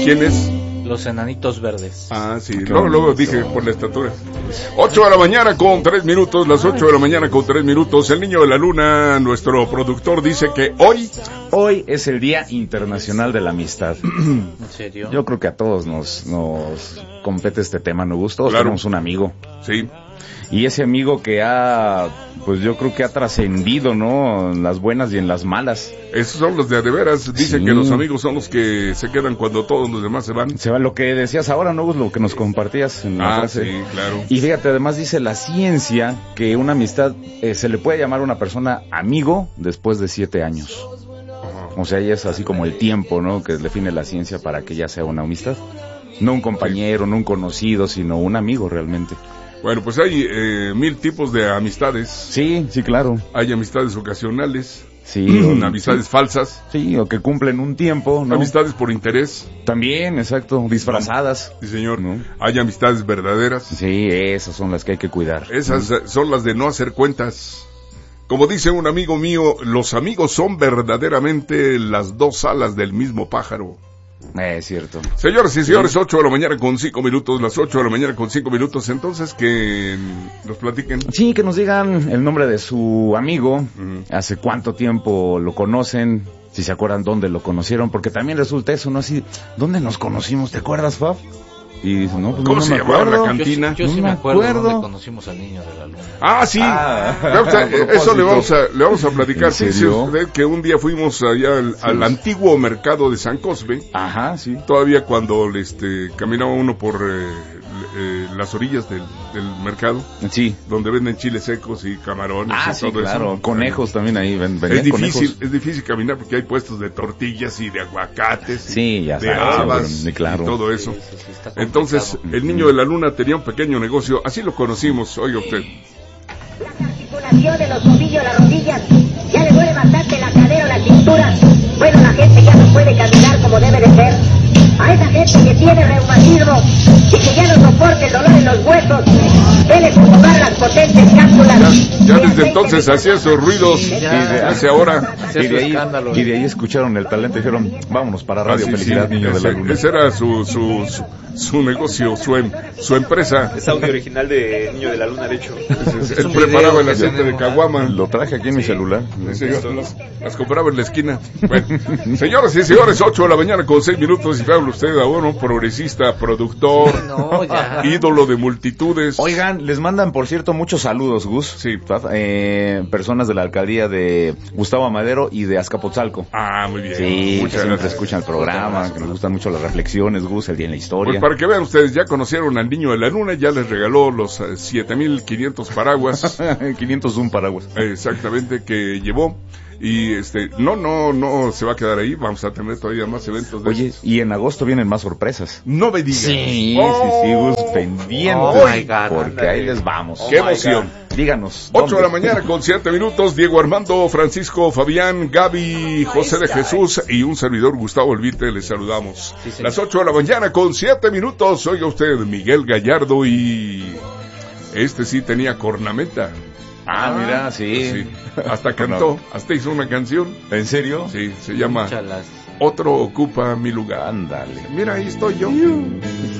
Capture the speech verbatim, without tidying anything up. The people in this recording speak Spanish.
¿Quién es? Los enanitos verdes. Ah, sí, luego, luego dije por la estatura. ocho de la mañana con tres minutos, las ocho de la mañana con tres minutos. El niño de la luna, nuestro productor, dice que hoy... Hoy es el Día Internacional de la Amistad. ¿En serio? Yo creo que a todos nos, nos compete este tema, ¿no, Gus? Todos Claro. tenemos un amigo. Sí. Y ese amigo que ha, pues yo creo que ha trascendido, ¿no? En las buenas y en las malas. Esos son los de a de veras. Dicen Sí. que los amigos son los que se quedan cuando todos los demás se van. Se va lo que decías ahora, ¿no, Gus? Lo que nos compartías en la Ah, frase. sí, claro. Y fíjate, además dice la ciencia que una amistad eh, se le puede llamar a una persona amigo después de siete años. O sea, ya es así como el tiempo, ¿no? Que define la ciencia para que ya sea una amistad. No un compañero, no un conocido, sino un amigo realmente. Bueno, pues hay eh, mil tipos de amistades. Sí, sí, claro. Hay amistades ocasionales, Sí, mm, o, amistades falsas, sí, o que cumplen un tiempo, ¿no? amistades por interés. También, exacto, disfrazadas. Sí, señor. ¿No? Hay amistades verdaderas. Sí, esas son las que hay que cuidar. Esas eh, son las de no hacer cuentas. Como dice un amigo mío, los amigos son verdaderamente las dos alas del mismo pájaro. Eh, es cierto. Señoras y señores, ocho de la mañana con cinco minutos, las ocho de la mañana con cinco minutos, entonces que nos platiquen. Sí, que nos digan el nombre de su amigo, Ujú. hace cuánto tiempo lo conocen, si se acuerdan dónde lo conocieron, porque también resulta eso, ¿no? Así, ¿dónde nos conocimos? ¿Te acuerdas, Fab? Y dice, no, pues ¿Cómo no se me llamaba acuerdo. la Yo, cantina? yo sí No me me acuerdo, acuerdo. dónde conocimos al niño de la luna. Ah, sí. Ah, Vamos a- a propósito. eso le vamos a, le vamos a platicar. ¿En Sí, sí, serio? usted que un día fuimos allá al, al antiguo mercado de San Cosme, Ajá, sí. todavía cuando este, caminaba uno por eh, eh, las orillas del, del mercado, Sí. donde venden chiles secos y camarones Ah, y sí, todo claro. eso. Conejos también ahí, ven, Es vendían difícil, conejos. es difícil caminar porque hay puestos de tortillas y de aguacates, y Sí, ya de sabes, habas sí, claro. y todo eso. Sí, sí, sí, está complicado. Entonces, el niño de la luna tenía un pequeño negocio, así lo conocimos, oiga usted. La articulación de los tobillos, las rodillas, ya le duele bastante la cadera, la cintura. Bueno, la gente ya no puede caminar como debe de ser. A esa gente que tiene reumatismo y que ya no soporta el dolor en los huesos, debe ocupar las potentes cápsulas. Ya desde entonces hacía esos ruidos, Ya. y de hace ahora. Y de, ahí, escándalo. y de ahí escucharon el talento y dijeron, vámonos para Radio Ah, sí, Felicidad, sí, Niño de ese, la Luna. ese era su, su, su, su negocio, su, em- su empresa. Es audio original de Niño de la Luna, de hecho. Él un preparaba video el que aceite de tenemos. caguama. Lo traje aquí en mi celular. Sí, las, las compraba en la esquina. Bueno, señoras y señores, ocho de la mañana con seis minutos y habla usted ahora, un progresista, productor, No, ya. ídolo de multitudes. Oigan, les mandan, por cierto, muchos saludos, Gus. Sí. Eh, personas de la alcaldía de Gustavo Amadero y de Azcapotzalco. Ah, muy bien. Sí, que muchas siempre gracias. escuchan el programa, que les gustan mucho las reflexiones, Gus, el día en la Pues historia. para que vean ustedes, ya conocieron al niño de la luna, ya les regaló los eh, siete mil quinientos paraguas. quinientos un paraguas. Exactamente, que llevó. Y este, no, no, no se va a quedar ahí, vamos a tener todavía más eventos de Oye, esos. y en agosto vienen más sorpresas. No me digas. Sí, Oh, sí, sí, Gus, pendientes. Oh, my God, porque ándale. ahí les vamos. ¡Qué Oh, my emoción! Díganos. ocho de la ¿dónde? mañana con siete minutos, Diego Armando, Francisco, Fabián, Gaby, José de Jesús y un servidor Gustavo Elvite, les saludamos. Sí, señor. Las ocho de la mañana con siete minutos, oiga usted, Miguel Gallardo y... Este sí tenía cornamenta. Ah, mira, sí. Sí, hasta cantó, hasta hizo una canción. ¿En serio? Sí, se llama Chalas. Otro ocupa mi lugar. Ándale. Mira, ahí estoy yo.